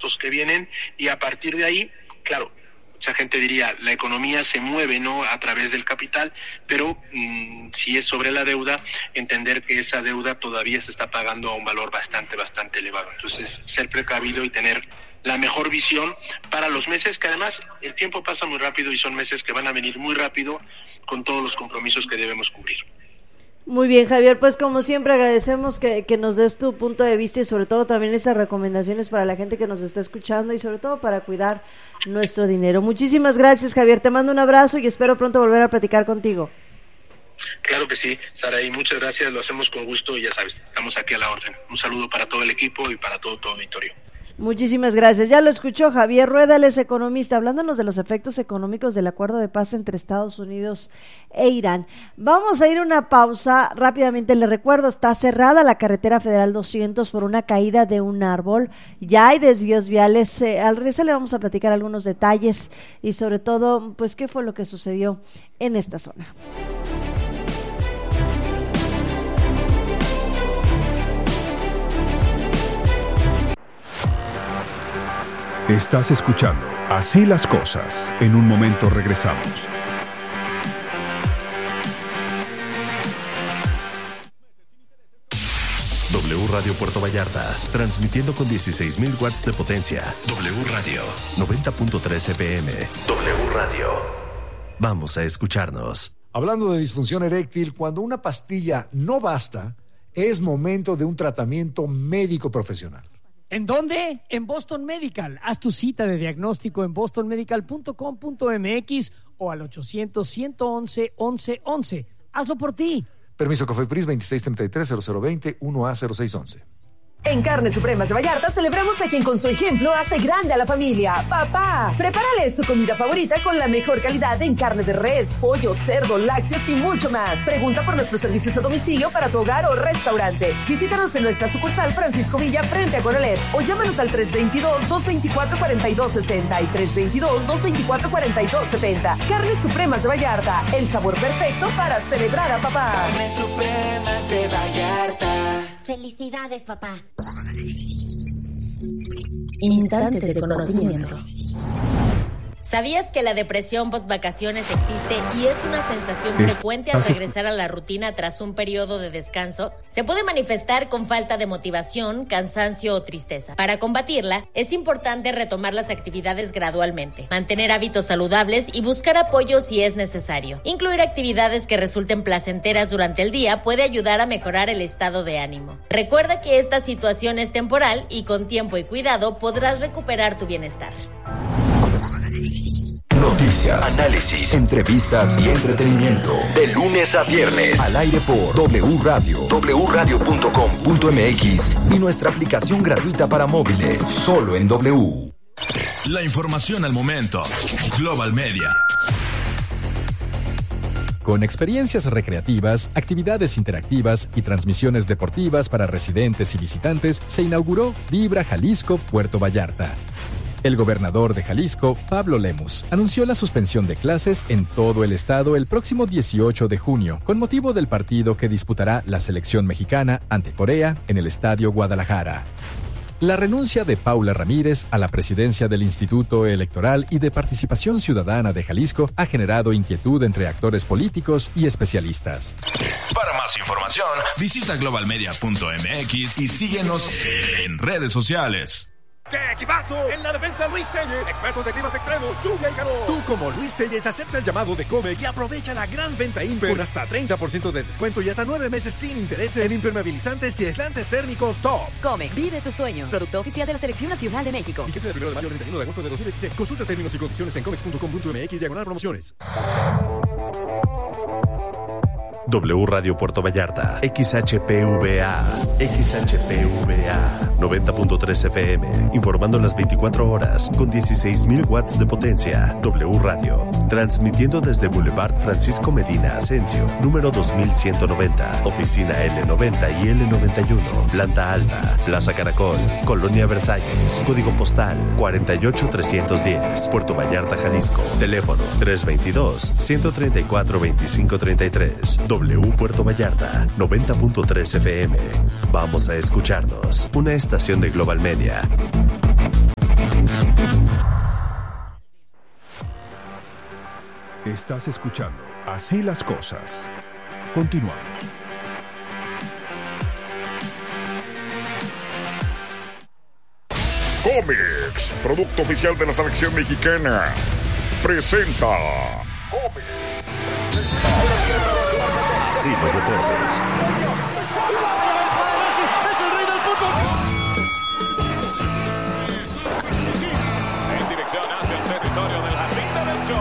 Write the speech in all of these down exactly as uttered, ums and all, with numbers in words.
costos que vienen, y a partir de ahí, claro, mucha gente diría, la economía se mueve, ¿no?, a través del capital, pero mmm, si es sobre la deuda, entender que esa deuda todavía se está pagando a un valor bastante, bastante elevado. Entonces, ser precavido y tener la mejor visión para los meses, que además el tiempo pasa muy rápido y son meses que van a venir muy rápido con todos los compromisos que debemos cubrir. Muy bien, Javier, pues como siempre agradecemos que, que nos des tu punto de vista y sobre todo también esas recomendaciones para la gente que nos está escuchando y sobre todo para cuidar nuestro dinero. Muchísimas gracias, Javier, te mando un abrazo y espero pronto volver a platicar contigo. Claro que sí, Saraí, muchas gracias, lo hacemos con gusto y ya sabes, estamos aquí a la orden. Un saludo para todo el equipo y para todo tu auditorio. Muchísimas gracias. Ya lo escuchó Javier Rueda, él es economista, hablándonos de los efectos económicos del acuerdo de paz entre Estados Unidos e Irán. Vamos a ir a una pausa. Rápidamente le recuerdo, está cerrada la carretera federal doscientos por una caída de un árbol. Ya hay desvíos viales. Eh, al regresar le vamos a platicar algunos detalles y sobre todo, pues, qué fue lo que sucedió en esta zona. Estás escuchando Así las Cosas. En un momento regresamos. W Radio Puerto Vallarta, transmitiendo con dieciséis mil watts de potencia. W Radio, noventa punto tres F M. W Radio. Vamos a escucharnos. Hablando de disfunción eréctil, cuando una pastilla no basta, es momento de un tratamiento médico profesional. ¿En dónde? En Boston Medical. Haz tu cita de diagnóstico en boston medical punto com punto m x o al ochocientos, ciento once, once, once. Hazlo por ti. Permiso COFEPRIS veintiséis treinta y tres, cero cero veinte, uno A cero seis once. En Carnes Supremas de Vallarta celebramos a quien con su ejemplo hace grande a la familia. ¡Papá! Prepárale su comida favorita con la mejor calidad en carne de res, pollo, cerdo, lácteos y mucho más. Pregunta por nuestros servicios a domicilio para tu hogar o restaurante. Visítanos en nuestra sucursal Francisco Villa frente a Conalet o llámanos al tres veintidós, dos veinticuatro, cuarenta y dos sesenta y tres veintidós, dos veinticuatro, cuarenta y dos setenta. Carnes Supremas de Vallarta, el sabor perfecto para celebrar a papá. Carnes Supremas de Vallarta. Felicidades, papá. Instantes de conocimiento. ¿Sabías que la depresión post-vacaciones existe y es una sensación frecuente al regresar a la rutina tras un periodo de descanso? Se puede manifestar con falta de motivación, cansancio o tristeza. Para combatirla, es importante retomar las actividades gradualmente, mantener hábitos saludables y buscar apoyo si es necesario. Incluir actividades que resulten placenteras durante el día puede ayudar a mejorar el estado de ánimo. Recuerda que esta situación es temporal y con tiempo y cuidado podrás recuperar tu bienestar. Noticias, análisis, entrevistas y entretenimiento. De lunes a viernes. Al aire por W Radio, w radio punto com punto m x y nuestra aplicación gratuita para móviles. Solo en W. La información al momento. Global Media. Con experiencias recreativas, actividades interactivas y transmisiones deportivas para residentes y visitantes, se inauguró Vibra Jalisco Puerto Vallarta. El gobernador de Jalisco, Pablo Lemus, anunció la suspensión de clases en todo el estado el próximo dieciocho de junio, con motivo del partido que disputará la selección mexicana ante Corea en el Estadio Guadalajara. La renuncia de Paula Ramírez a la presidencia del Instituto Electoral y de Participación Ciudadana de Jalisco ha generado inquietud entre actores políticos y especialistas. Para más información, visita global media punto m x y síguenos en redes sociales. ¡Qué equipazo! En la defensa, Luis Telles, experto de climas extremos, lluvia y calor. Tú, como Luis Telles, acepta el llamado de Comex y aprovecha la gran venta Imper con hasta treinta por ciento de descuento y hasta nueve meses sin intereses en impermeabilizantes y aislantes térmicos top. Comex, vive tus sueños. Producto oficial de la Selección Nacional de México. Fíjese del primero de mayo al treinta y uno de agosto de dos mil dieciséis. Consulta términos y condiciones en comex punto com punto m x diagonal promociones. W Radio Puerto Vallarta, X H P V A, X H P V A, noventa punto tres F M, informando las veinticuatro horas con dieciséis mil watts de potencia. W Radio, transmitiendo desde Boulevard Francisco Medina Asensio, número dos mil ciento noventa, oficina L noventa y L noventa y uno, planta alta, Plaza Caracol, Colonia Versalles, código postal cuarenta y ocho trescientos diez, Puerto Vallarta, Jalisco, teléfono tres veintidós, ciento treinta y cuatro, veinticinco treinta y tres. W Puerto Vallarta, noventa punto tres F M. Vamos a escucharnos. Una estación de Global Media. Estás escuchando Así las Cosas. Continuamos. Comex, producto oficial de la selección mexicana, presenta. Así los deportes. Es el rey del fútbol. En dirección hacia el territorio del jardín derecho.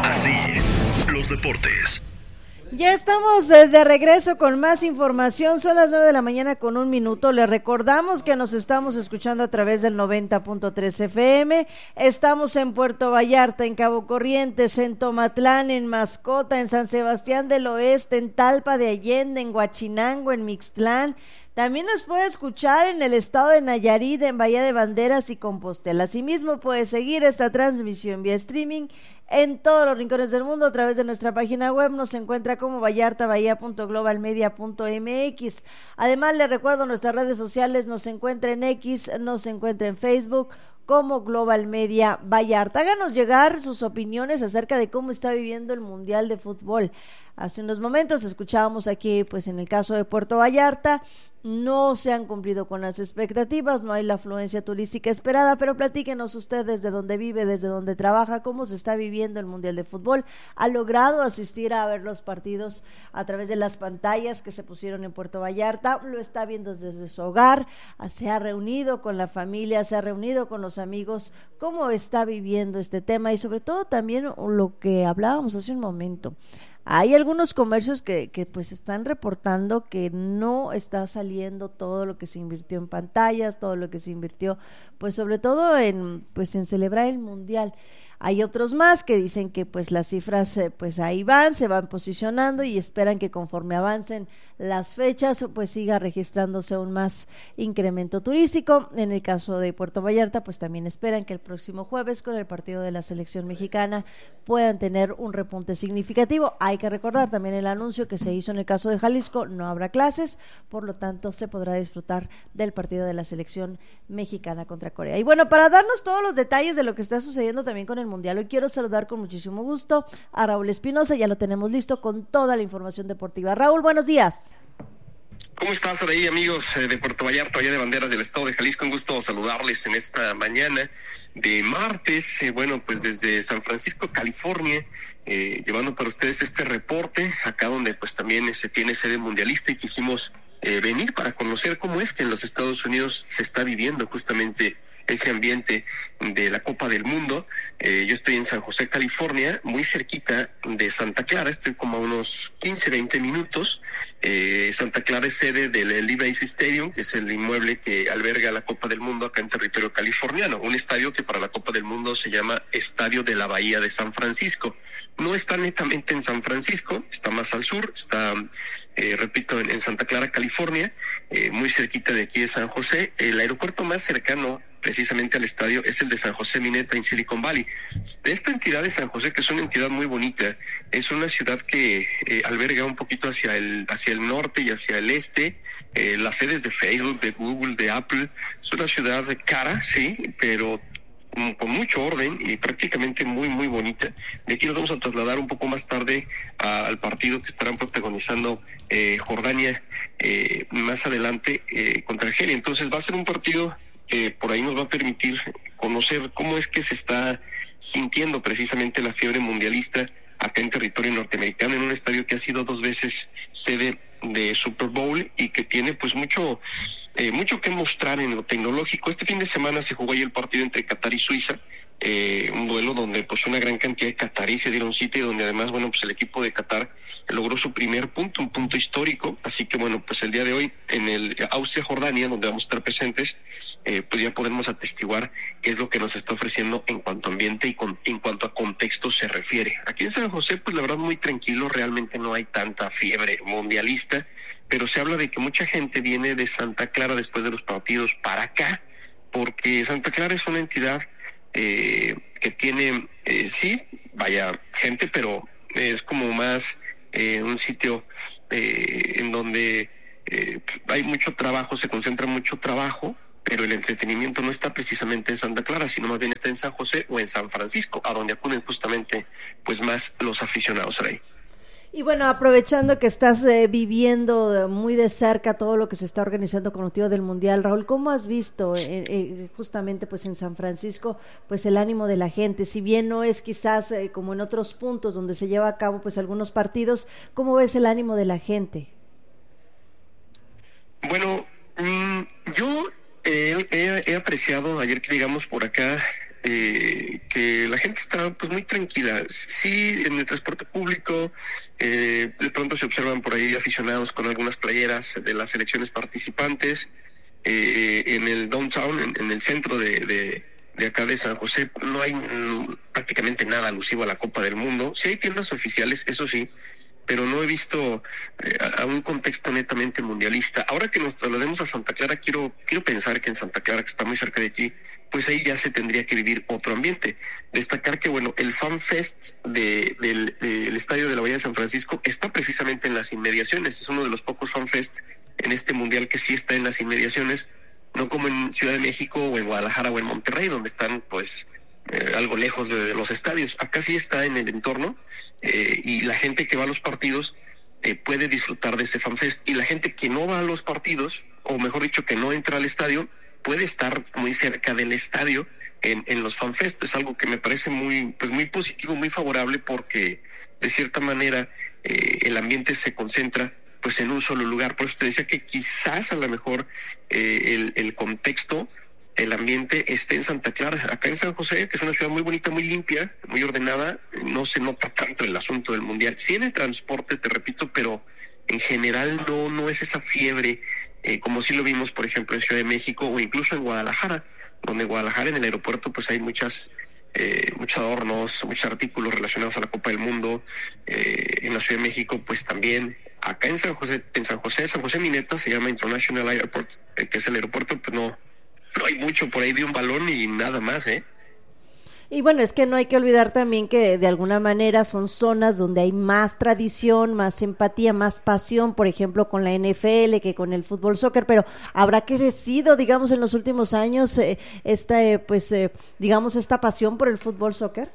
Así los deportes. Ya estamos de, de regreso con más información. Son las nueve de la mañana con un minuto. Les recordamos que nos estamos escuchando a través del noventa punto tres F M. Estamos en Puerto Vallarta, en Cabo Corrientes, en Tomatlán, en Mascota, en San Sebastián del Oeste, en Talpa de Allende, en Huachinango, en Mixtlán. También nos puede escuchar en el estado de Nayarit, en Bahía de Banderas y Compostela. Asimismo, puede seguir esta transmisión vía streaming en todos los rincones del mundo a través de nuestra página web. Nos encuentra como vallarta bahía punto global media punto m x. Además, les recuerdo nuestras redes sociales, nos encuentra en X, nos encuentra en Facebook como Global Media Vallarta. Háganos llegar sus opiniones acerca de cómo está viviendo el Mundial de Fútbol. Hace unos momentos escuchábamos aquí, pues en el caso de Puerto Vallarta, no se han cumplido con las expectativas, no hay la afluencia turística esperada, pero platíquenos usted desde donde vive, desde donde trabaja, cómo se está viviendo el Mundial de Fútbol. ¿Ha logrado asistir a ver los partidos a través de las pantallas que se pusieron en Puerto Vallarta? ¿Lo está viendo desde su hogar? ¿Se ha reunido con la familia? ¿Se ha reunido con los amigos? ¿Cómo está viviendo este tema? Y sobre todo también lo que hablábamos hace un momento. Hay algunos comercios que, que pues están reportando que no está saliendo todo lo que se invirtió en pantallas, todo lo que se invirtió, pues sobre todo en, pues en celebrar el Mundial. Hay otros más que dicen que pues las cifras eh, pues ahí van, se van posicionando y esperan que conforme avancen las fechas pues siga registrándose aún más incremento turístico. En el caso de Puerto Vallarta pues también esperan que el próximo jueves con el partido de la selección mexicana puedan tener un repunte significativo. Hay que recordar también el anuncio que se hizo en el caso de Jalisco, no habrá clases, por lo tanto se podrá disfrutar del partido de la selección mexicana contra Corea. Y bueno, para darnos todos los detalles de lo que está sucediendo también con el Mundial, hoy quiero saludar con muchísimo gusto a Raúl Espinosa, ya lo tenemos listo con toda la información deportiva. Raúl, buenos días. ¿Cómo estás, ahí, amigos de Puerto Vallarta, Bahía de Banderas del estado de Jalisco? Un gusto saludarles en esta mañana de martes, eh, bueno, pues desde San Francisco, California, eh, llevando para ustedes este reporte, acá donde pues también se tiene sede mundialista y quisimos eh, venir para conocer cómo es que en los Estados Unidos se está viviendo justamente ese ambiente de la Copa del Mundo. Eh, yo estoy en San José, California, muy cerquita de Santa Clara, estoy como a unos quince, veinte minutos. Eh, Santa Clara es sede del Levi's Stadium, que es el inmueble que alberga la Copa del Mundo acá en territorio californiano, un estadio que para la Copa del Mundo se llama Estadio de la Bahía de San Francisco. No está netamente en San Francisco, está más al sur, está, eh, repito, en, en Santa Clara, California, eh, muy cerquita de aquí de San José. El aeropuerto más cercano precisamente al estadio es el de San José Mineta en Silicon Valley. Esta entidad de San José, que es una entidad muy bonita, es una ciudad que eh, alberga un poquito hacia el hacia el norte y hacia el este, eh, las sedes de Facebook, de Google, de Apple. Es una ciudad cara, sí, pero con mucho orden y prácticamente muy muy bonita. De aquí nos vamos a trasladar un poco más tarde a, al partido que estarán protagonizando eh, Jordania eh, más adelante eh, contra Argelia. Entonces va a ser un partido que por ahí nos va a permitir conocer cómo es que se está sintiendo precisamente la fiebre mundialista acá en territorio norteamericano, en un estadio que ha sido dos veces sede de Super Bowl y que tiene pues mucho eh, mucho que mostrar en lo tecnológico. Este fin de semana se jugó ahí el partido entre Qatar y Suiza, eh, un duelo donde pues una gran cantidad de cataríes se dieron cita y donde además bueno pues el equipo de Qatar logró su primer punto, un punto histórico. Así que bueno, pues el día de hoy en el Austria-Jordania, donde vamos a estar presentes, eh, pues ya podemos atestiguar qué es lo que nos está ofreciendo en cuanto a ambiente y con, en cuanto a contexto se refiere. Aquí en San José pues la verdad muy tranquilo, realmente no hay tanta fiebre mundialista, pero se habla de que mucha gente viene de Santa Clara después de los partidos para acá, porque Santa Clara es una entidad eh, que tiene, eh, sí, vaya gente, pero es como más eh, un sitio eh, en donde eh, hay mucho trabajo, se concentra mucho trabajo, pero el entretenimiento no está precisamente en Santa Clara, sino más bien está en San José o en San Francisco, a donde acuden justamente pues más los aficionados ahí. Y bueno, aprovechando que estás eh, viviendo muy de cerca todo lo que se está organizando con motivo del Mundial, Raúl, ¿cómo has visto eh, eh, justamente pues en San Francisco pues el ánimo de la gente? Si bien no es quizás eh, como en otros puntos donde se lleva a cabo pues algunos partidos, ¿cómo ves el ánimo de la gente? Bueno, mmm, yo eh, he, he apreciado ayer que llegamos por acá Eh, que la gente está pues muy tranquila. Sí, en el transporte público eh, de pronto se observan por ahí aficionados con algunas playeras de las selecciones participantes. Eh, en el downtown, en, en el centro de, de, de acá de San José, no hay mm, prácticamente nada alusivo a la Copa del Mundo. Sí hay tiendas oficiales, eso sí, pero no he visto eh, a, a un contexto netamente mundialista. Ahora que nos traslademos a Santa Clara, quiero quiero pensar que en Santa Clara, que está muy cerca de aquí, pues ahí ya se tendría que vivir otro ambiente. Destacar que, bueno, el Fan Fest de, del, del Estadio de la Bahía de San Francisco está precisamente en las inmediaciones. Es uno de los pocos Fan Fest en este mundial que sí está en las inmediaciones, no como en Ciudad de México o en Guadalajara o en Monterrey, donde están, pues, Eh, algo lejos de, de los estadios. Acá sí está en el entorno eh, y la gente que va a los partidos eh, puede disfrutar de ese FanFest, y la gente que no va a los partidos, o mejor dicho, que no entra al estadio, puede estar muy cerca del estadio en, en los FanFest. Es algo que me parece muy, pues muy positivo, muy favorable, porque de cierta manera eh, el ambiente se concentra pues en un solo lugar. Por eso te decía que quizás a lo mejor eh, el, el contexto, el ambiente esté en Santa Clara. Acá en San José, que es una ciudad muy bonita, muy limpia, muy ordenada, no se nota tanto el asunto del Mundial. Sí en el transporte, te repito, pero en general no, no es esa fiebre, eh, como sí lo vimos, por ejemplo, en Ciudad de México o incluso en Guadalajara, donde en Guadalajara, en el aeropuerto, pues hay muchas eh, muchos adornos, muchos artículos relacionados a la Copa del Mundo. Eh, en la Ciudad de México, pues también. Acá en San José, en San José, San José Mineta, se llama International Airport, eh, que es el aeropuerto, pues no No hay mucho, por ahí de un balón y nada más, ¿eh? Y bueno, es que no hay que olvidar también que de alguna manera son zonas donde hay más tradición, más empatía, más pasión, por ejemplo, con la N F L que con el fútbol soccer, pero habrá crecido, digamos, en los últimos años eh, esta, eh, pues, eh, digamos, esta pasión por el fútbol soccer.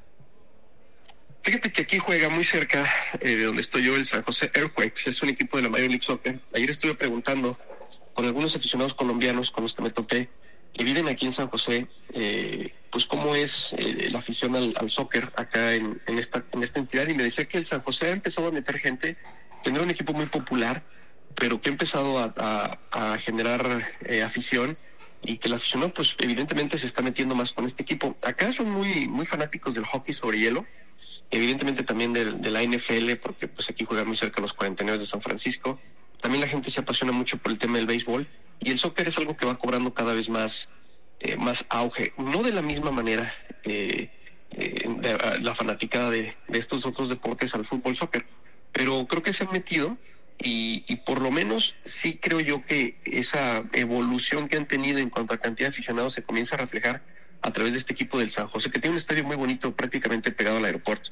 Fíjate que aquí juega muy cerca eh, de donde estoy yo, el San José Earthquakes, es un equipo de la Major League Soccer. Ayer estuve preguntando con algunos aficionados colombianos con los que me topé, que viven aquí en San José, eh, pues cómo es eh, la afición al, al soccer acá en, en esta en esta entidad, y me decía que el San José ha empezado a meter gente, que no era un equipo muy popular, pero que ha empezado a, a, a generar eh, afición, y que la afición pues evidentemente se está metiendo más con este equipo. Acá son muy muy fanáticos del hockey sobre hielo, evidentemente también de, de la N F L, porque pues aquí juegan muy cerca los cuarenta y nueve de San Francisco. También la gente se apasiona mucho por el tema del béisbol, y el soccer es algo que va cobrando cada vez más eh, más auge, no de la misma manera eh, eh, de, la fanaticada de, de estos otros deportes al fútbol soccer, pero creo que se han metido, y, y por lo menos sí creo yo que esa evolución que han tenido en cuanto a cantidad de aficionados se comienza a reflejar a través de este equipo del San José, que tiene un estadio muy bonito prácticamente pegado al aeropuerto.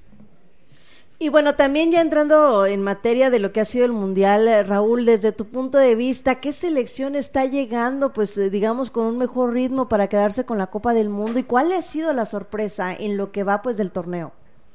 Y bueno, también ya entrando en materia de lo que ha sido el Mundial, Raúl, desde tu punto de vista, ¿qué selección está llegando, pues digamos, con un mejor ritmo para quedarse con la Copa del Mundo? ¿Y cuál ha sido la sorpresa en lo que va, pues, del torneo?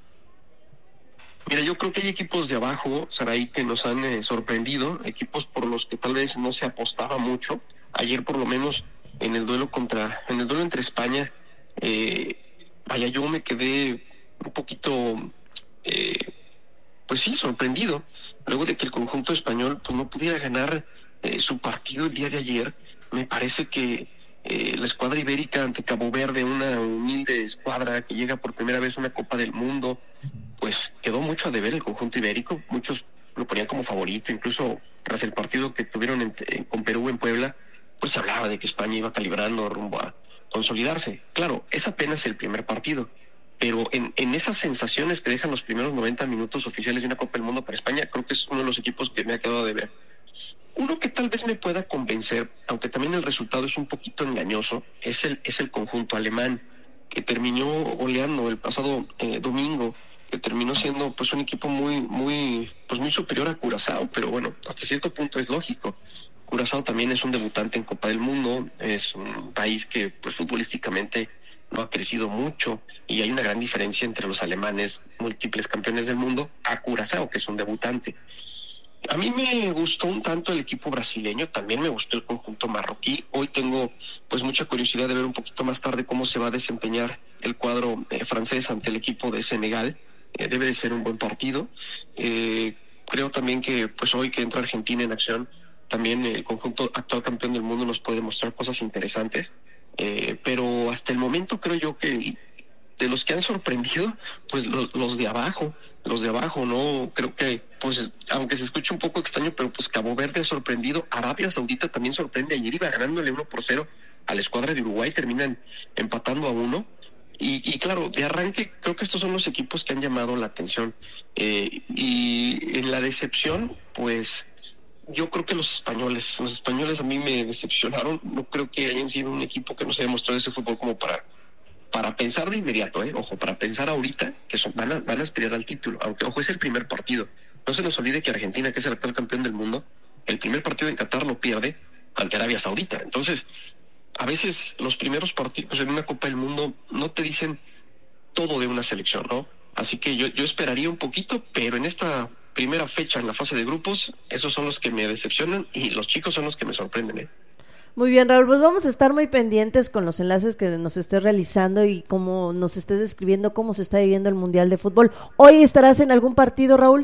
Mira, yo creo que hay equipos de abajo, Saraí, que nos han eh, sorprendido, equipos por los que tal vez no se apostaba mucho. Ayer, por lo menos, en el duelo contra, en el duelo entre España, eh, vaya, yo me quedé un poquito... Eh, pues sí, sorprendido, luego de que el conjunto español pues no pudiera ganar eh, su partido el día de ayer. Me parece que eh, la escuadra ibérica ante Cabo Verde, una humilde escuadra que llega por primera vez a una Copa del Mundo, pues quedó mucho a deber el conjunto ibérico. Muchos lo ponían como favorito, incluso tras el partido que tuvieron en, en, con Perú en Puebla, pues se hablaba de que España iba calibrando rumbo a consolidarse. Claro, es apenas el primer partido, pero en, en esas sensaciones que dejan los primeros noventa minutos oficiales de una Copa del Mundo para España, creo que es uno de los equipos que me ha quedado de ver. Uno que tal vez me pueda convencer, aunque también el resultado es un poquito engañoso, es el, es el conjunto alemán, que terminó goleando el pasado eh, domingo, que terminó siendo pues un equipo muy, muy, pues muy superior a Curazao, pero bueno, hasta cierto punto es lógico. Curazao también es un debutante en Copa del Mundo, es un país que pues futbolísticamente no ha crecido mucho y hay una gran diferencia entre los alemanes, múltiples campeones del mundo, a Curazao, que es un debutante. A mí me gustó un tanto el equipo brasileño, también me gustó el conjunto marroquí. Hoy tengo pues mucha curiosidad de ver un poquito más tarde cómo se va a desempeñar el cuadro eh, francés ante el equipo de Senegal. Eh, debe de ser un buen partido. Eh, creo también que pues hoy que entra Argentina en acción, también el conjunto actual campeón del mundo nos puede mostrar cosas interesantes. Eh, pero hasta el momento creo yo que de los que han sorprendido, pues los, los de abajo, los de abajo, ¿no? Creo que, pues, aunque se escuche un poco extraño, pero pues Cabo Verde ha sorprendido, Arabia Saudita también sorprende, ayer iba ganándole uno por cero a la escuadra de Uruguay, terminan empatando a uno, y, y claro, de arranque creo que estos son los equipos que han llamado la atención, eh, y en la decepción, pues, yo creo que los españoles, los españoles a mí me decepcionaron, no creo que hayan sido un equipo que nos haya mostrado ese fútbol como para para pensar de inmediato, eh, ojo, para pensar ahorita que son, van, a, van a aspirar al título, aunque ojo, es el primer partido. No se nos olvide que Argentina, que es el actual campeón del mundo, el primer partido en Qatar lo pierde ante Arabia Saudita. Entonces, a veces los primeros partidos en una Copa del Mundo no te dicen todo de una selección, ¿no? Así que yo, yo esperaría un poquito, pero en esta primera fecha en la fase de grupos, esos son los que me decepcionan y los chicos son los que me sorprenden, ¿eh? Muy bien, Raúl, pues vamos a estar muy pendientes con los enlaces que nos estés realizando y cómo nos estés describiendo cómo se está viviendo el Mundial de Fútbol. ¿Hoy estarás en algún partido, Raúl?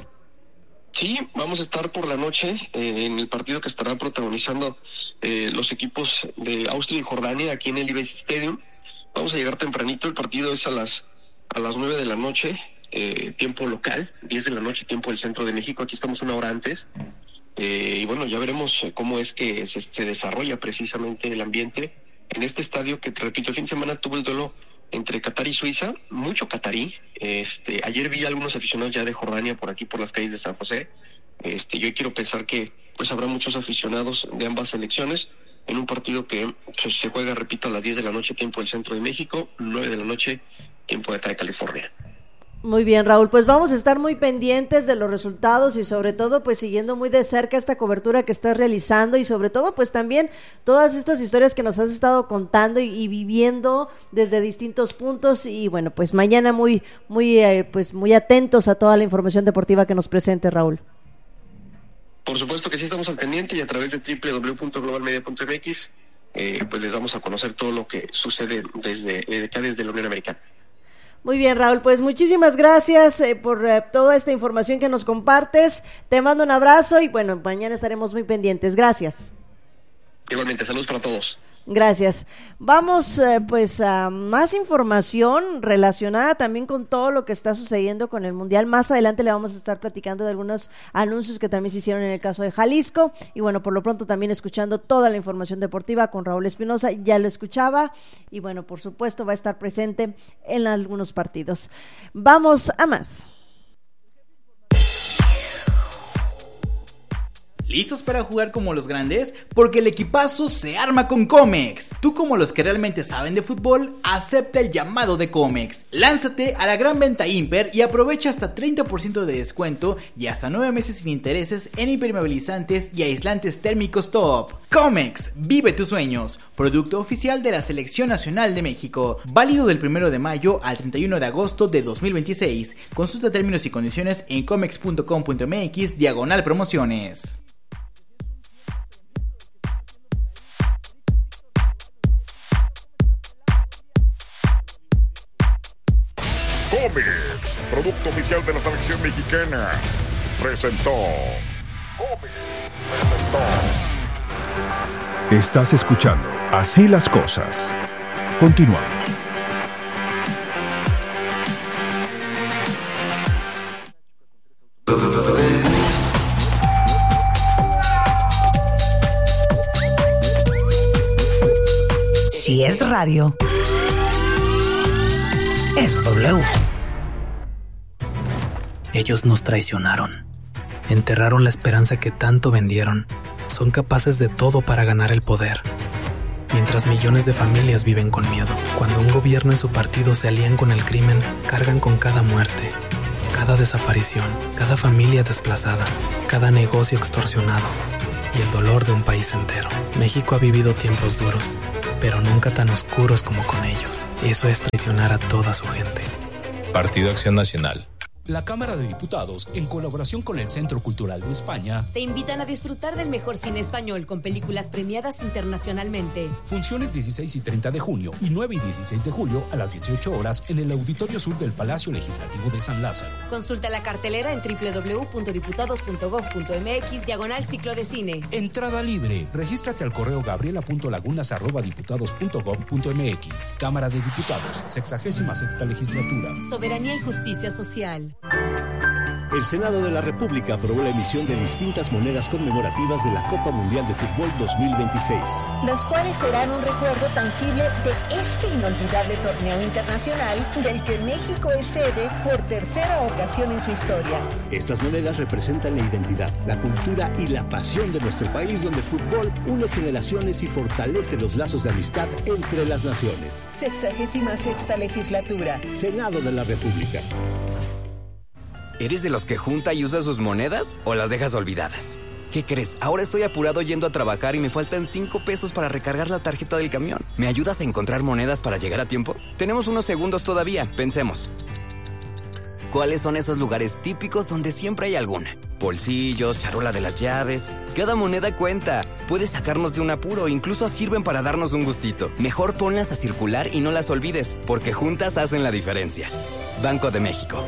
Sí, vamos a estar por la noche eh, en el partido que estarán protagonizando eh, los equipos de Austria y Jordania aquí en el Ibis Stadium. Vamos a llegar tempranito, el partido es a las a las nueve de la noche, eh, tiempo local, diez de la noche, tiempo del centro de México. Aquí estamos una hora antes. Eh, y bueno, ya veremos cómo es que se, se desarrolla precisamente el ambiente en este estadio que, te repito, el fin de semana tuvo el duelo entre Qatar y Suiza, mucho catarí. Este, ayer vi a algunos aficionados ya de Jordania por aquí, por las calles de San José. Este, yo quiero pensar que pues habrá muchos aficionados de ambas selecciones en un partido que pues, se juega, repito, a las diez de la noche, tiempo del centro de México, nueve de la noche, tiempo de acá de California. Muy bien, Raúl, pues vamos a estar muy pendientes de los resultados y sobre todo pues siguiendo muy de cerca esta cobertura que estás realizando y sobre todo pues también todas estas historias que nos has estado contando y, y viviendo desde distintos puntos y bueno, pues mañana muy muy eh, pues muy atentos a toda la información deportiva que nos presente, Raúl. Por supuesto que sí, estamos al pendiente y a través de doble u doble u doble u punto global media punto m x eh, pues les damos a conocer todo lo que sucede desde, desde acá, desde la Unión Americana. Muy bien, Raúl, pues muchísimas gracias eh, por eh, toda esta información que nos compartes. Te mando un abrazo y bueno, mañana estaremos muy pendientes. Gracias. Igualmente, saludos para todos. Gracias. Vamos eh, pues a más información relacionada también con todo lo que está sucediendo con el Mundial. Más adelante le vamos a estar platicando de algunos anuncios que también se hicieron en el caso de Jalisco y bueno, por lo pronto también escuchando toda la información deportiva con Raúl Espinosa, ya lo escuchaba y bueno, por supuesto va a estar presente en algunos partidos. Vamos a más. ¿Listos para jugar como los grandes? Porque el equipazo se arma con Comex. Tú, como los que realmente saben de fútbol, acepta el llamado de Comex. Lánzate a la gran venta Imper y aprovecha hasta treinta por ciento de descuento y hasta nueve meses sin intereses en impermeabilizantes y aislantes térmicos top. Comex, vive tus sueños. Producto oficial de la Selección Nacional de México. Válido del primero de mayo al treinta y uno de agosto de dos mil veintiséis. Consulta términos y condiciones en comex punto com punto m x diagonal promociones. Comex, producto oficial de la selección mexicana, presentó. Comex presentó. Estás escuchando Así las Cosas. Continuamos. Si es radio, es W. Ellos nos traicionaron. Enterraron la esperanza que tanto vendieron. Son capaces de todo para ganar el poder. Mientras millones de familias viven con miedo. Cuando un gobierno y su partido se alían con el crimen, cargan con cada muerte, cada desaparición, cada familia desplazada, cada negocio extorsionado. y el dolor de un país entero. México ha vivido tiempos duros, pero nunca tan oscuros como con ellos. Eso es traicionar a toda su gente. Partido Acción Nacional. La Cámara de Diputados, en colaboración con el Centro Cultural de España, te invitan a disfrutar del mejor cine español con películas premiadas internacionalmente. Funciones dieciséis y treinta de junio y nueve y dieciséis de julio a las dieciocho horas en el Auditorio Sur del Palacio Legislativo de San Lázaro. Consulta la cartelera en doble u doble u doble u punto diputados punto gob punto eme equis diagonal ciclo de cine. Entrada libre. Regístrate al correo gabriela punto lagunas arroba diputados punto gob punto eme equis. Cámara de Diputados, sexagésima sexta legislatura. Soberanía y justicia social. El Senado de la República aprobó la emisión de distintas monedas conmemorativas de la Copa Mundial de Fútbol dos mil veintiséis. Las cuales serán un recuerdo tangible de este inolvidable torneo internacional del que México es sede por tercera ocasión en su historia. Estas monedas representan la identidad, la cultura y la pasión de nuestro país, donde el fútbol une generaciones y fortalece los lazos de amistad entre las naciones. Sexagésima sexta legislatura. Senado de la República. ¿Eres de los que junta y usa sus monedas o las dejas olvidadas? ¿Qué crees? Ahora estoy apurado yendo a trabajar y me faltan cinco pesos para recargar la tarjeta del camión. ¿Me ayudas a encontrar monedas para llegar a tiempo? Tenemos unos segundos todavía, pensemos. ¿Cuáles son esos lugares típicos donde siempre hay alguna? Bolsillos, charola de las llaves. Cada moneda cuenta. Puedes sacarnos de un apuro, incluso sirven para darnos un gustito. Mejor ponlas a circular y no las olvides, porque juntas hacen la diferencia. Banco de México.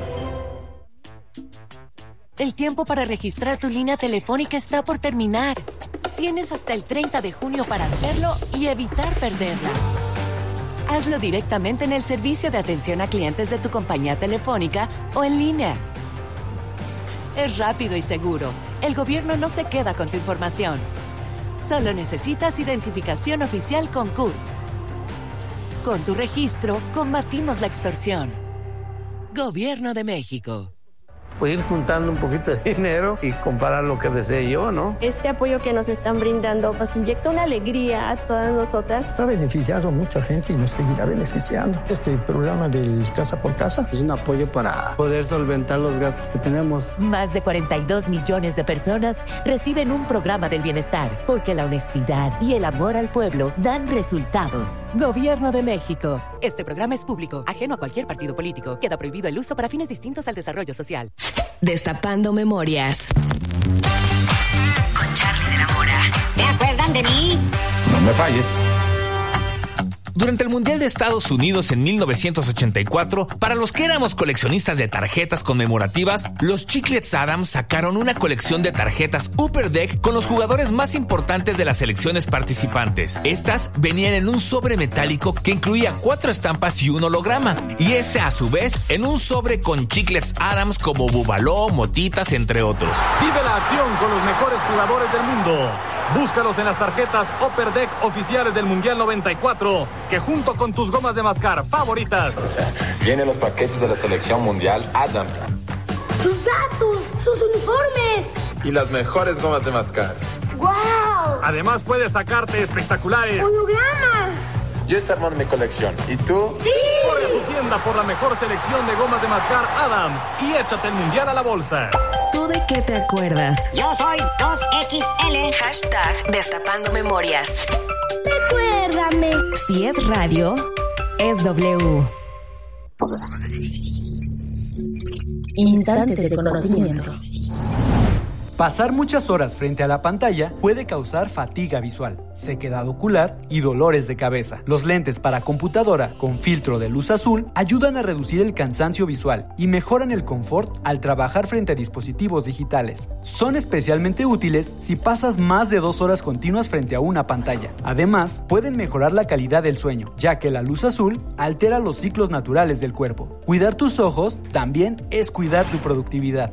El tiempo para registrar tu línea telefónica está por terminar. Tienes hasta el treinta de junio para hacerlo y evitar perderla. Hazlo directamente en el servicio de atención a clientes de tu compañía telefónica o en línea. Es rápido y seguro. El gobierno no se queda con tu información. Solo necesitas identificación oficial con C U R. Con tu registro, combatimos la extorsión. Gobierno de México. Pues ir juntando un poquito de dinero y comprar lo que desee yo, ¿no? Este apoyo que nos están brindando nos inyecta una alegría a todas nosotras. Ha beneficiado a mucha gente y nos seguirá beneficiando. Este programa del Casa por Casa es un apoyo para poder solventar los gastos que tenemos. Más de cuarenta y dos millones de personas reciben un programa del bienestar, porque la honestidad y el amor al pueblo dan resultados. Gobierno de México. Este programa es público, ajeno a cualquier partido político. Queda prohibido el uso para fines distintos al desarrollo social. Destapando memorias. Con Charlie de la Mora. ¿Te acuerdan de mí? No me falles. Durante el Mundial de Estados Unidos en mil novecientos ochenta y cuatro, para los que éramos coleccionistas de tarjetas conmemorativas, los Chiclets Adams sacaron una colección de tarjetas Upper Deck con los jugadores más importantes de las selecciones participantes. Estas venían en un sobre metálico que incluía cuatro estampas y un holograma, y este a su vez en un sobre con Chiclets Adams como Bubaló, Motitas, entre otros. Vive la acción con los mejores jugadores del mundo. Búscalos en las tarjetas Upper Deck oficiales del Mundial noventa y cuatro, que junto con tus gomas de mascar favoritas. Vienen los paquetes de la selección mundial Adams. ¡Sus datos! ¡Sus uniformes! Y las mejores gomas de mascar. ¡Wow! Además puedes sacarte espectaculares ¡hologramas! Yo estoy armando mi colección. ¿Y tú? ¡Sí! Corre a tu tienda por la mejor selección de gomas de mascar Adams y échate el Mundial a la bolsa. ¿Tú de qué te acuerdas? Yo soy dos equis ele. Hashtag Destapando Memorias. Recuérdame. Si es radio, es W. Instantes de conocimiento. Pasar muchas horas frente a la pantalla puede causar fatiga visual, sequedad ocular y dolores de cabeza. Los lentes para computadora con filtro de luz azul ayudan a reducir el cansancio visual y mejoran el confort al trabajar frente a dispositivos digitales. Son especialmente útiles si pasas más de dos horas continuas frente a una pantalla. Además, pueden mejorar la calidad del sueño, ya que la luz azul altera los ciclos naturales del cuerpo. Cuidar tus ojos también es cuidar tu productividad.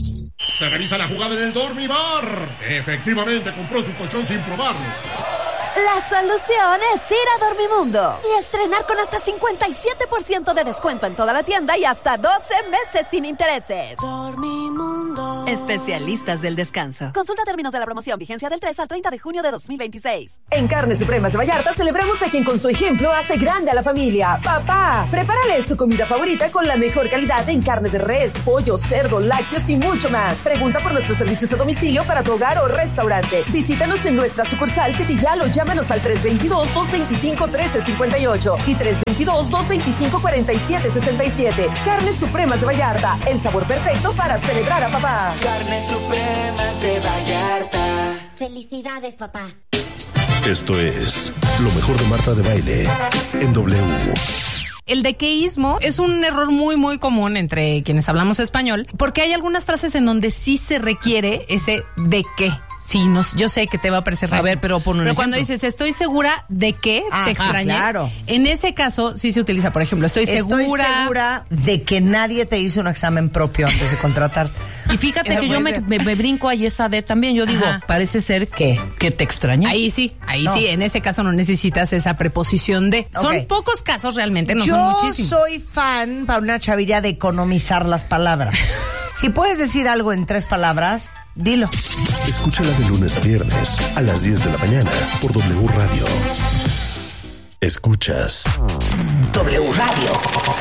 Se revisa la jugada en el Dormibar. Efectivamente compró su colchón sin probarlo. La solución es ir a Dormimundo y estrenar con hasta cincuenta y siete por ciento de descuento en toda la tienda y hasta doce meses sin intereses. Dormimundo. Especialistas del descanso. Consulta términos de la promoción. Vigencia del tres al treinta de junio de dos mil veintiséis. En Carnes Supremas de Vallarta celebramos a quien con su ejemplo hace grande a la familia. Papá, prepárale su comida favorita con la mejor calidad en carne de res, pollo, cerdo, lácteos y mucho más. Pregunta por nuestros servicios a domicilio para tu hogar o restaurante. Visítanos en nuestra sucursal Petillal o llámanos al tres dos dos, dos dos cinco, uno tres cinco ocho y tres dos dos, dos dos cinco, cuatro siete seis siete. Carnes Supremas de Vallarta, el sabor perfecto para celebrar a papá. Carnes Supremas de Vallarta. Felicidades, papá. Esto es lo mejor de Marta de Baile en W. El dequeísmo es un error muy, muy común entre quienes hablamos español, porque hay algunas frases en donde sí se requiere ese de qué. Sí, no, yo sé que te va a parecer raro. A ver, pero pon un Pero ejemplo. cuando dices, estoy segura de que Ah, te extrañé, claro. en ese caso sí se utiliza, por ejemplo, estoy segura... Estoy segura de que nadie te hizo un examen propio antes de contratarte. Y fíjate Eso que yo puede me, ser. me, me brinco ahí esa de también. Yo digo, Ajá. parece ser que, que te extraña. Ahí sí, ahí No. sí, en ese caso no necesitas esa preposición de. Son Ok. pocos casos realmente, no Yo son muchísimos. soy fan, para una chaviría, de economizar las palabras. Si puedes decir algo en tres palabras, dilo. Escúchala de lunes a viernes a las diez de la mañana por W Radio. Escuchas W Radio.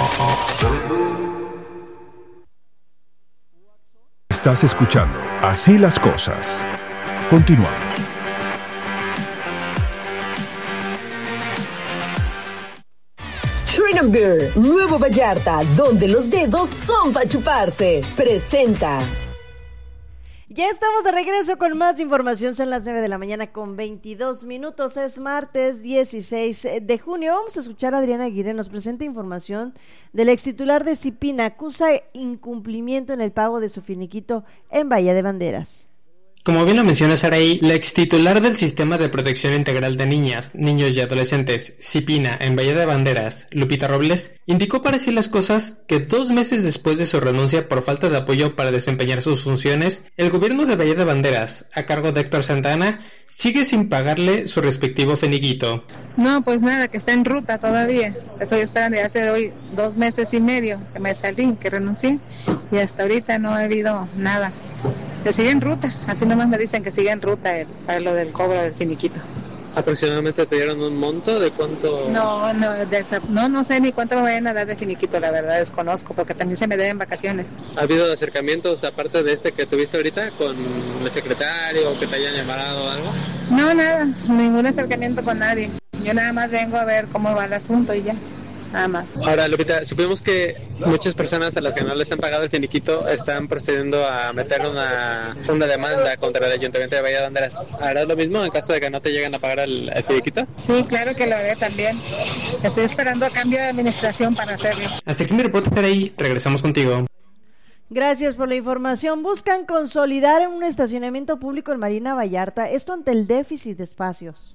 Estás escuchando Así las cosas. Continuamos. Shrink and Beer, Nuevo Vallarta, donde los dedos son para chuparse. Presenta. Ya estamos de regreso con más información. Son las nueve de la mañana con veintidós minutos. Es martes dieciséis de junio. Vamos a escuchar a Adriana Aguirre. Nos presenta información del ex titular de Cipina. Acusa incumplimiento en el pago de su finiquito en Bahía de Banderas. Como bien lo menciona Saraí, la extitular del Sistema de Protección Integral de Niñas, Niños y Adolescentes, Cipina, en Bahía de Banderas, Lupita Robles, indicó para así las cosas que dos meses después de su renuncia por falta de apoyo para desempeñar sus funciones, el gobierno de Bahía de Banderas, a cargo de Héctor Santana, sigue sin pagarle su respectivo finiquito. No, pues nada, que está en ruta todavía. Estoy esperando ya hace hoy dos meses y medio que me salí, que renuncié, y hasta ahorita no ha habido nada. Que sigue en ruta, así nomás me dicen que sigue en ruta el, para lo del cobro del finiquito. ¿Aproximadamente te dieron un monto de cuánto? No, no, de esa, no, no sé ni cuánto me vayan a dar de finiquito, la verdad desconozco, porque también se me deben vacaciones. ¿Ha habido acercamientos aparte de este que tuviste ahorita con el secretario o que te hayan llamado o algo? No, nada, ningún acercamiento con nadie. Yo nada más vengo a ver cómo va el asunto y ya. Nada más. Ahora, Lupita, supimos que muchas personas a las que no les han pagado el finiquito están procediendo a meter una, una demanda contra el Ayuntamiento de Bahía de Banderas. ¿Harás lo mismo en caso de que no te lleguen a pagar el, el finiquito? Sí, claro que lo haré también. Estoy esperando a cambio de administración para hacerlo. Hasta aquí mi reporte, Saraí. Regresamos contigo. Gracias por la información. Buscan consolidar un estacionamiento público en Marina Vallarta, esto ante el déficit de espacios.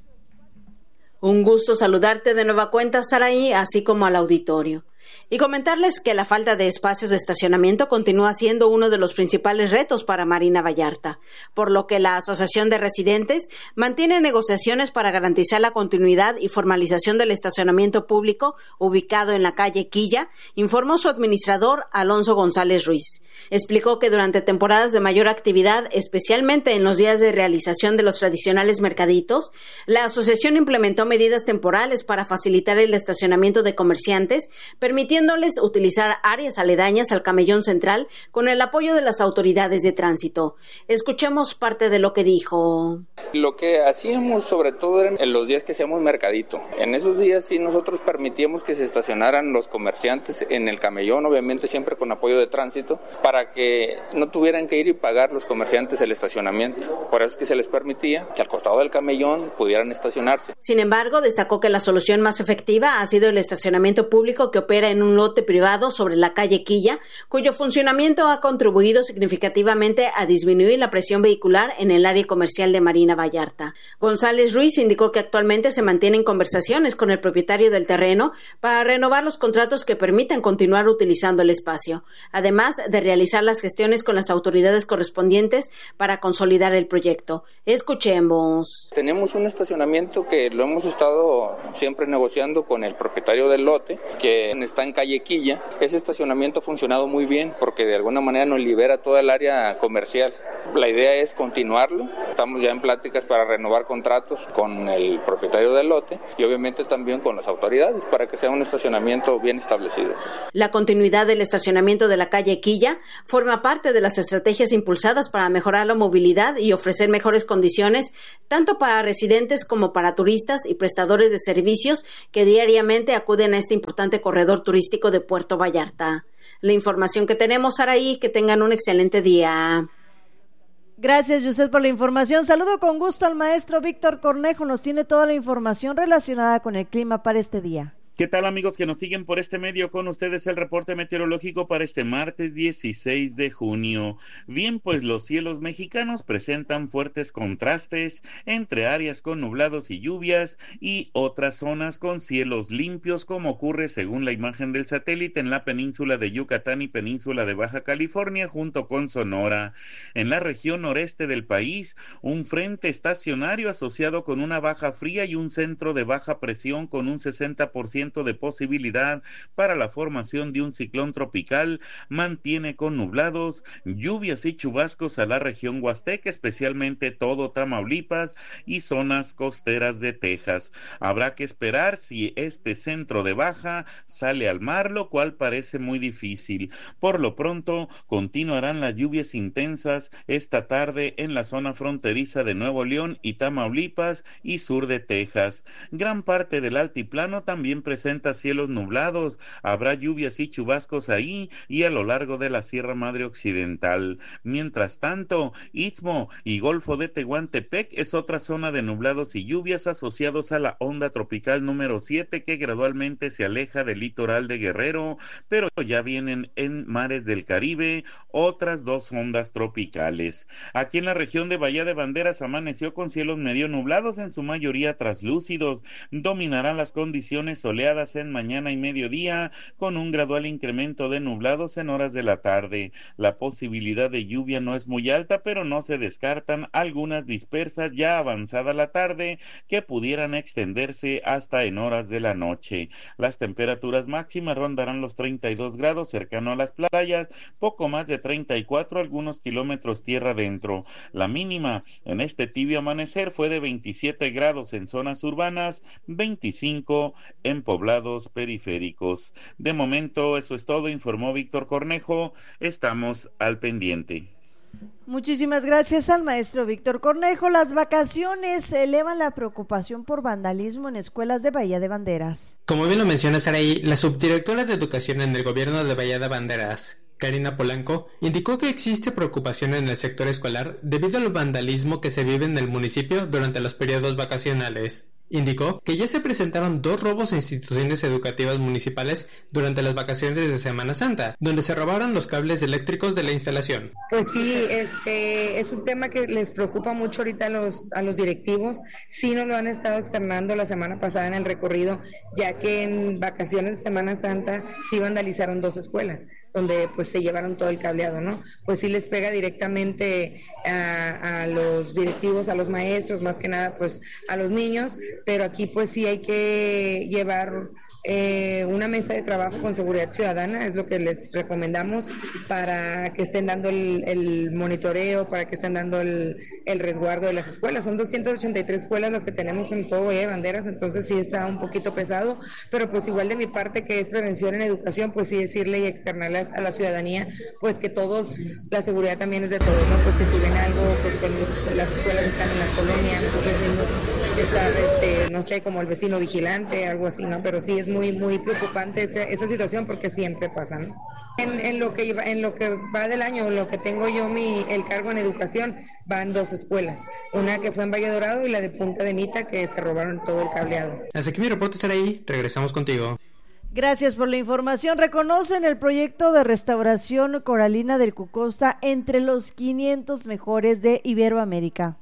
Un gusto saludarte de nueva cuenta, Saraí, así como al auditorio. Y comentarles que la falta de espacios de estacionamiento continúa siendo uno de los principales retos para Marina Vallarta, por lo que la Asociación de Residentes mantiene negociaciones para garantizar la continuidad y formalización del estacionamiento público ubicado en la calle Quilla, informó su administrador Alonso González Ruiz. Explicó que durante temporadas de mayor actividad, especialmente en los días de realización de los tradicionales mercaditos, la asociación implementó medidas temporales para facilitar el estacionamiento de comerciantes, permitiéndoles utilizar áreas aledañas al camellón central con el apoyo de las autoridades de tránsito. Escuchemos parte de lo que dijo. Lo que hacíamos sobre todo era en los días que hacíamos mercadito. En esos días sí nosotros permitíamos que se estacionaran los comerciantes en el camellón, obviamente siempre con apoyo de tránsito, para que no tuvieran que ir y pagar los comerciantes el estacionamiento. Por eso es que se les permitía que al costado del camellón pudieran estacionarse. Sin embargo, destacó que la solución más efectiva ha sido el estacionamiento público que opera en un lote privado sobre la calle Quilla, cuyo funcionamiento ha contribuido significativamente a disminuir la presión vehicular en el área comercial de Marina Vallarta. González Ruiz indicó que actualmente se mantienen conversaciones con el propietario del terreno para renovar los contratos que permitan continuar utilizando el espacio, además de realizar las gestiones con las autoridades correspondientes para consolidar el proyecto. Escuchemos. Tenemos un estacionamiento que lo hemos estado siempre negociando con el propietario del lote, que está en calle Quilla. Ese estacionamiento ha funcionado muy bien porque de alguna manera nos libera toda el área comercial. La idea es continuarlo. Estamos ya en pláticas para renovar contratos con el propietario del lote y obviamente también con las autoridades para que sea un estacionamiento bien establecido. La continuidad del estacionamiento de la calle Quilla forma parte de las estrategias impulsadas para mejorar la movilidad y ofrecer mejores condiciones tanto para residentes como para turistas y prestadores de servicios que diariamente acuden a este importante corredor turístico de Puerto Vallarta. La información que tenemos, Saraí, que tengan un excelente día. Gracias, Yusef, por la información. Saludo con gusto al maestro Víctor Cornejo. Nos tiene toda la información relacionada con el clima para este día. ¿Qué tal, amigos que nos siguen por este medio? Con ustedes el reporte meteorológico para este martes dieciséis de junio. Bien, pues los cielos mexicanos presentan fuertes contrastes entre áreas con nublados y lluvias y otras zonas con cielos limpios, como ocurre según la imagen del satélite en la península de Yucatán y península de Baja California junto con Sonora. En la región noreste del país, un frente estacionario asociado con una baja fría y un centro de baja presión con un sesenta por ciento de posibilidad para la formación de un ciclón tropical mantiene con nublados, lluvias y chubascos a la región huasteca, especialmente todo Tamaulipas y zonas costeras de Texas. Habrá que esperar si este centro de baja sale al mar, lo cual parece muy difícil. Por lo pronto, continuarán las lluvias intensas esta tarde en la zona fronteriza de Nuevo León y Tamaulipas y sur de Texas. Gran parte del altiplano también presenta cielos nublados, habrá lluvias y chubascos ahí y a lo largo de la Sierra Madre Occidental. Mientras tanto, Istmo y Golfo de Tehuantepec es otra zona de nublados y lluvias asociados a la onda tropical número siete que gradualmente se aleja del litoral de Guerrero, pero ya vienen en mares del Caribe otras dos ondas tropicales. Aquí en la región de Bahía de Banderas amaneció con cielos medio nublados, en su mayoría traslúcidos. Dominarán las condiciones soleadas en mañana y mediodía, con un gradual incremento de nublados en horas de la tarde. La posibilidad de lluvia no es muy alta, pero no se descartan algunas dispersas ya avanzada la tarde que pudieran extenderse hasta en horas de la noche. Las temperaturas máximas rondarán los treinta y dos grados cercano a las playas, poco más de treinta y cuatro algunos kilómetros tierra adentro. La mínima en este tibio amanecer fue de veintisiete grados en zonas urbanas, veinticinco en poblados periféricos. De momento eso es todo, informó Víctor Cornejo. Estamos al pendiente. Muchísimas gracias al maestro Víctor Cornejo. Las vacaciones elevan la preocupación por vandalismo en escuelas de Bahía de Banderas. Como bien lo menciona Saraí, la subdirectora de Educación en el gobierno de Bahía de Banderas, Karina Polanco, indicó que existe preocupación en el sector escolar debido al vandalismo que se vive en el municipio durante los periodos vacacionales. Indicó que ya se presentaron dos robos a instituciones educativas municipales durante las vacaciones de Semana Santa, donde se robaron los cables eléctricos de la instalación. Pues sí, este es un tema que les preocupa mucho ahorita a los, a los directivos. Sí nos lo han estado externando la semana pasada en el recorrido, ya que en vacaciones de Semana Santa sí vandalizaron dos escuelas, donde pues se llevaron todo el cableado, ¿no? Pues sí les pega directamente a, a los directivos, a los maestros, más que nada pues a los niños, pero aquí pues sí hay que llevar eh, una mesa de trabajo con seguridad ciudadana, es lo que les recomendamos, para que estén dando el, el monitoreo, para que estén dando el, el resguardo de las escuelas. Son doscientas ochenta y tres escuelas las que tenemos en todo Bahía de Banderas, entonces sí está un poquito pesado, pero pues igual de mi parte, que es prevención en educación, pues sí decirle y externarle a la ciudadanía pues que todos, la seguridad también es de todos, ¿no? Pues que si ven algo, pues que las escuelas están en las colonias, nosotros mismos estar, este, no sé, como el vecino vigilante, algo así, ¿no? Pero sí es muy, muy preocupante esa, esa situación, porque siempre pasa, ¿no? En, en lo que en lo que va del año, lo que tengo yo mi el cargo en educación, van dos escuelas, una que fue en Valle Dorado y la de Punta de Mita, que se robaron todo el cableado. Hasta aquí mi reporte, estará ahí, regresamos contigo. Gracias por la información. Reconocen el proyecto de restauración coralina del Cucosta entre los quinientos mejores de Iberoamérica.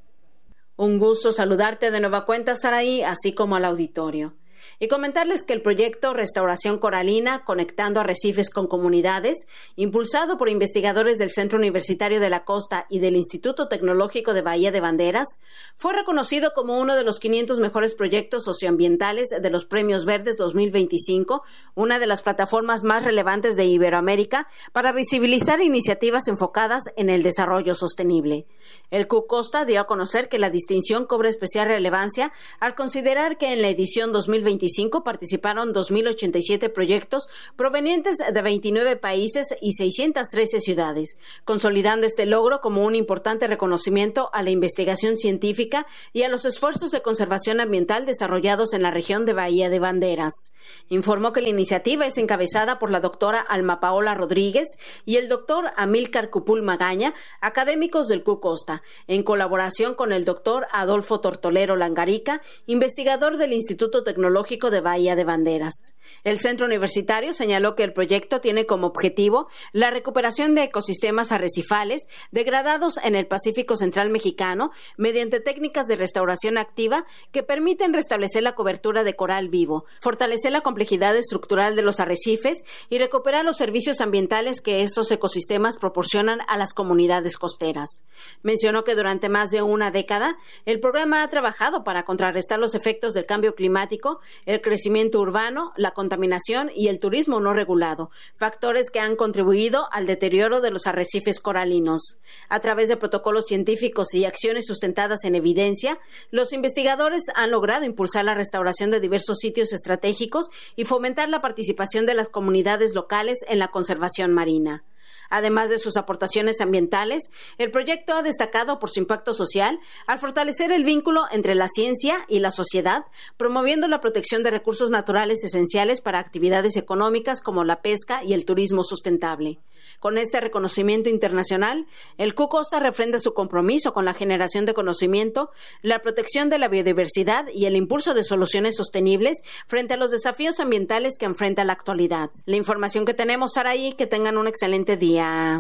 Un gusto saludarte de nueva cuenta, Saraí, así como al auditorio. Y comentarles que el proyecto Restauración Coralina, conectando arrecifes con comunidades, impulsado por investigadores del Centro Universitario de la Costa y del Instituto Tecnológico de Bahía de Banderas, fue reconocido como uno de los quinientos mejores proyectos socioambientales de los Premios Verdes dos mil veinticinco, una de las plataformas más relevantes de Iberoamérica para visibilizar iniciativas enfocadas en el desarrollo sostenible. El Cucosta dio a conocer que la distinción cobra especial relevancia al considerar que en la edición dos mil veinticinco participaron dos mil ochenta y siete proyectos provenientes de veintinueve países y seiscientas trece ciudades, consolidando este logro como un importante reconocimiento a la investigación científica y a los esfuerzos de conservación ambiental desarrollados en la región de Bahía de Banderas. Informó que la iniciativa es encabezada por la doctora Alma Paola Rodríguez y el doctor Amílcar Cupul Magaña, académicos del Cucosta, en colaboración con el doctor Adolfo Tortolero Langarica, investigador del Instituto Tecnológico de Bahía de Banderas. El centro universitario señaló que el proyecto tiene como objetivo la recuperación de ecosistemas arrecifales degradados en el Pacífico Central mexicano mediante técnicas de restauración activa que permiten restablecer la cobertura de coral vivo, fortalecer la complejidad estructural de los arrecifes y recuperar los servicios ambientales que estos ecosistemas proporcionan a las comunidades costeras. Mencionó que durante más de una década el programa ha trabajado para contrarrestar los efectos del cambio climático, el crecimiento urbano, la contaminación y el turismo no regulado, factores que han contribuido al deterioro de los arrecifes coralinos. A través de protocolos científicos y acciones sustentadas en evidencia, los investigadores han logrado impulsar la restauración de diversos sitios estratégicos y fomentar la participación de las comunidades locales en la conservación marina. Además de sus aportaciones ambientales, el proyecto ha destacado por su impacto social al fortalecer el vínculo entre la ciencia y la sociedad, promoviendo la protección de recursos naturales esenciales para actividades económicas como la pesca y el turismo sustentable. Con este reconocimiento internacional, el Cucosta refrenda su compromiso con la generación de conocimiento, la protección de la biodiversidad y el impulso de soluciones sostenibles frente a los desafíos ambientales que enfrenta la actualidad. La información que tenemos, Saraí, que tengan un excelente día.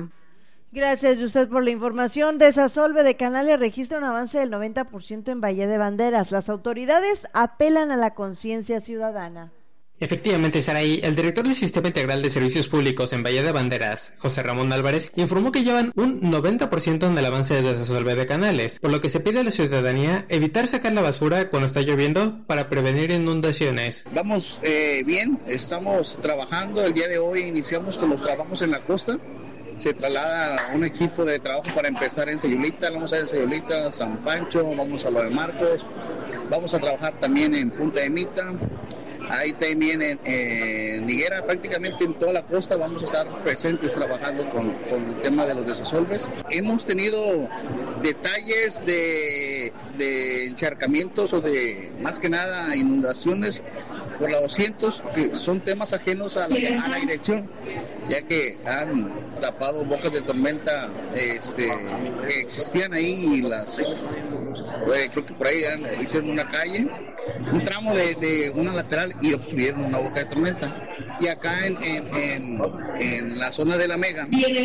Gracias, usted por la información. Desasolve de Canales registra un avance del noventa por ciento en Bahía de Banderas. Las autoridades apelan a la conciencia ciudadana. Efectivamente, Saraí, el director del Sistema Integral de Servicios Públicos en Bahía de Banderas, José Ramón Álvarez, informó que llevan un noventa por ciento en el avance de desasolve de canales, por lo que se pide a la ciudadanía evitar sacar la basura cuando está lloviendo para prevenir inundaciones. Vamos eh, bien, estamos trabajando. El día de hoy iniciamos con los trabajos en la costa. Se traslada un equipo de trabajo para empezar en Sayulita, vamos a ir en Sayulita, San Pancho, vamos a lo de Marcos, vamos a trabajar también en Punta de Mita, ahí también en, en Higuera, prácticamente en toda la costa vamos a estar presentes trabajando con, con el tema de los desasolves. Hemos tenido detalles de, de encharcamientos o de más que nada inundaciones por la doscientos, que son temas ajenos a la, a la dirección, ya que han tapado bocas de tormenta este, que existían ahí y las, eh, creo que por ahí han, hicieron una calle, un tramo de, de una lateral y obstruyeron una boca de tormenta. Y acá en, en, en, en la zona de la Mega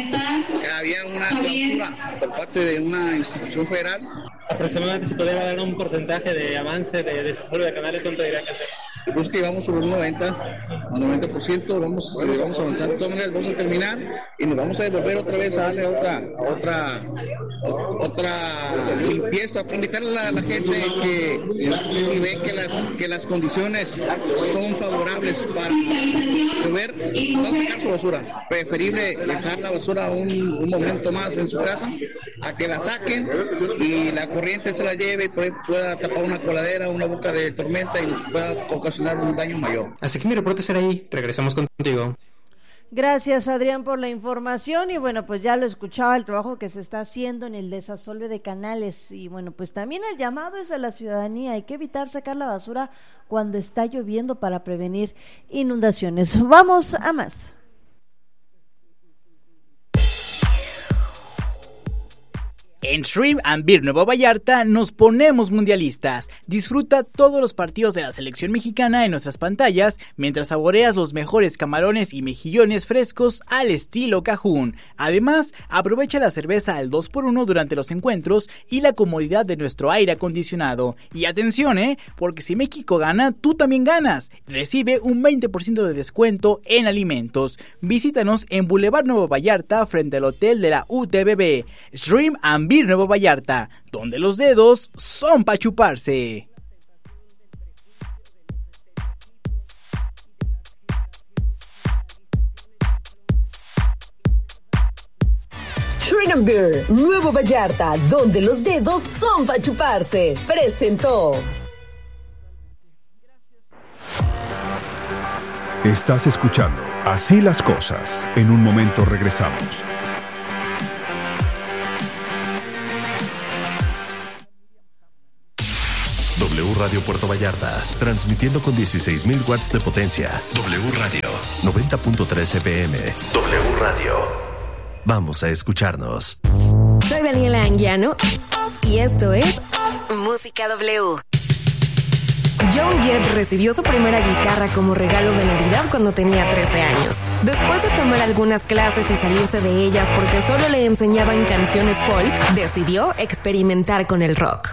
había una clausura por parte de una institución federal. Aproximadamente, si pudiera dar un porcentaje de avance de desasolve de canales, ¿cuánto diría que hacer? Pues que llevamos sobre un noventa, a noventa por ciento, vamos, eh, vamos avanzando. De todas maneras, vamos a terminar y nos vamos a devolver otra vez a darle otra, a otra, otra limpieza. Invitarle a la, la gente que si ve que las, que las condiciones son favorables para mover, no sacar su basura. Preferible dejar la basura un, un momento más en su casa a que la saquen y la corriente se la lleve y por ahí pueda tapar una coladera, una boca de tormenta y pueda ocasionar un daño mayor. Así que mi reporte será ahí. Regresamos contigo. Gracias, Adrián, por la información. Y bueno, pues ya lo escuchaba, el trabajo que se está haciendo en el desasolve de canales. Y bueno, pues también el llamado es a la ciudadanía. Hay que evitar sacar la basura cuando está lloviendo para prevenir inundaciones. Vamos a más. En Shrimp and Beer Nuevo Vallarta nos ponemos mundialistas. Disfruta todos los partidos de la selección mexicana en nuestras pantallas mientras saboreas los mejores camarones y mejillones frescos al estilo Cajún. Además, aprovecha la cerveza al dos por uno durante los encuentros y la comodidad de nuestro aire acondicionado. Y atención, eh, porque si México gana, tú también ganas. Recibe un veinte por ciento de descuento en alimentos. Visítanos en Boulevard Nuevo Vallarta frente al hotel de la U T B B. Shrimp and Beer Nuevo Vallarta, donde los dedos son para chuparse. Shrimp and Beer Nuevo Vallarta, donde los dedos son para chuparse. Presentó. Estás escuchando Así las cosas. En un momento regresamos. W Radio Puerto Vallarta, transmitiendo con dieciséis mil watts de potencia. W Radio, noventa punto tres F M. W Radio. Vamos a escucharnos. Soy Daniela Anguiano y esto es Música W. Joan Jett recibió su primera guitarra como regalo de Navidad cuando tenía trece años. Después de tomar algunas clases y salirse de ellas porque solo le enseñaban canciones folk, decidió experimentar con el rock.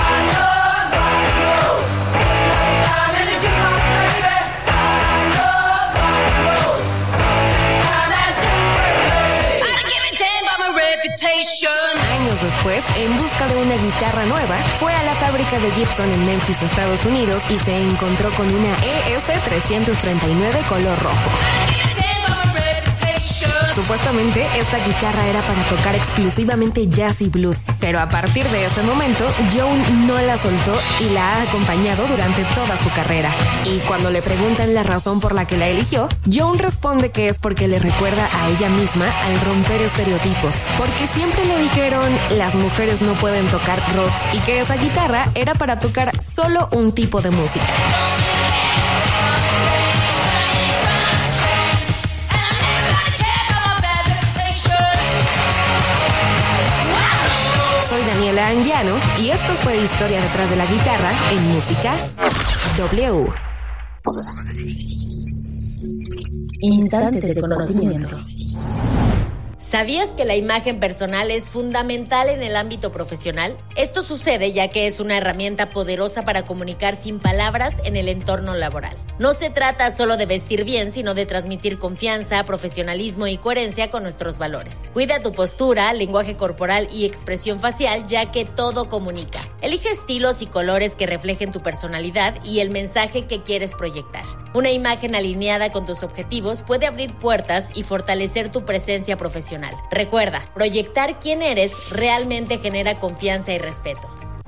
Años después, en busca de una guitarra nueva, fue a la fábrica de Gibson en Memphis, Estados Unidos, y se encontró con una E S trescientos treinta y nueve color rojo. Supuestamente, esta guitarra era para tocar exclusivamente jazz y blues, pero a partir de ese momento, Joan no la soltó y la ha acompañado durante toda su carrera. Y cuando le preguntan la razón por la que la eligió, Joan responde que es porque le recuerda a ella misma al romper estereotipos, porque siempre le dijeron las mujeres no pueden tocar rock y que esa guitarra era para tocar solo un tipo de música. Soy Daniela Anguiano y esto fue Historia detrás de la guitarra en Música W. Instantes de conocimiento. ¿Sabías que la imagen personal es fundamental en el ámbito profesional? Esto sucede ya que es una herramienta poderosa para comunicar sin palabras en el entorno laboral. No se trata solo de vestir bien, sino de transmitir confianza, profesionalismo y coherencia con nuestros valores. Cuida tu postura, lenguaje corporal y expresión facial, ya que todo comunica. Elige estilos y colores que reflejen tu personalidad y el mensaje que quieres proyectar. Una imagen alineada con tus objetivos puede abrir puertas y fortalecer tu presencia profesional. Recuerda, proyectar quién eres realmente genera confianza y respeto.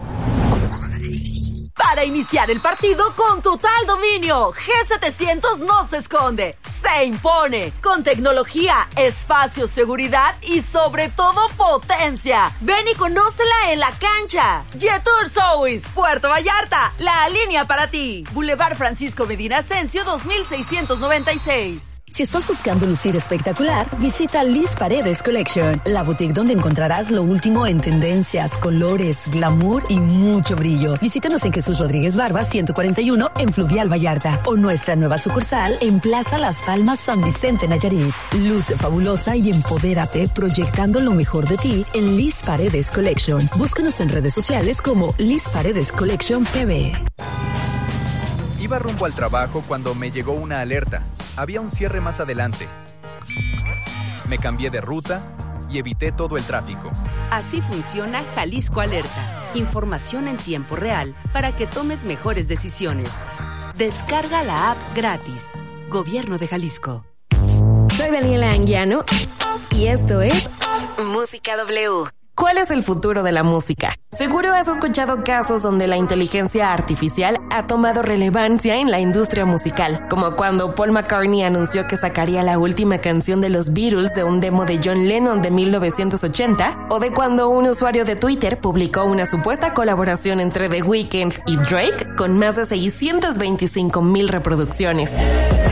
Para iniciar el partido con total dominio, G setecientos no se esconde, se impone. Con tecnología, espacio, seguridad y sobre todo potencia. Ven y conócela en la cancha. Jetour South, Puerto Vallarta, la línea para ti. Boulevard Francisco Medina Ascencio dos mil seiscientos noventa y seis. Si estás buscando lucir espectacular, visita Liz Paredes Collection, la boutique donde encontrarás lo último en tendencias, colores, glamour y mucho brillo. Visítanos en Jesús Rodríguez Barba ciento cuarenta y uno en Fluvial Vallarta o nuestra nueva sucursal en Plaza Las Palmas San Vicente Nayarit. Luce fabulosa y empodérate proyectando lo mejor de ti en Liz Paredes Collection. Búscanos en redes sociales como Liz Paredes Collection P B. Iba rumbo al trabajo cuando me llegó una alerta. Había un cierre más adelante. Me cambié de ruta y evité todo el tráfico. Así funciona Jalisco Alerta. Información en tiempo real para que tomes mejores decisiones. Descarga la app gratis. Gobierno de Jalisco. Soy Daniela Anguiano y esto es Música W. ¿Cuál es el futuro de la música? Seguro has escuchado casos donde la inteligencia artificial ha tomado relevancia en la industria musical, como cuando Paul McCartney anunció que sacaría la última canción de los Beatles de un demo de John Lennon de mil novecientos ochenta, o de cuando un usuario de Twitter publicó una supuesta colaboración entre The Weeknd y Drake con más de seiscientas veinticinco mil reproducciones.